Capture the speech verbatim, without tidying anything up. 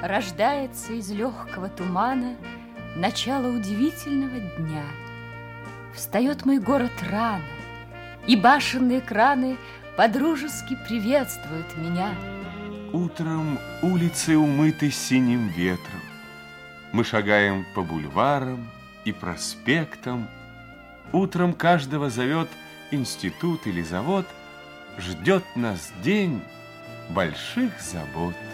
Рождается из легкого тумана начало удивительного дня. Встает мой город рано, и башенные краны подружески приветствуют меня. Утром улицы умыты синим ветром. Мы шагаем по бульварам и проспектам. Утром каждого зовет институт или завод. Ждет нас день больших забот.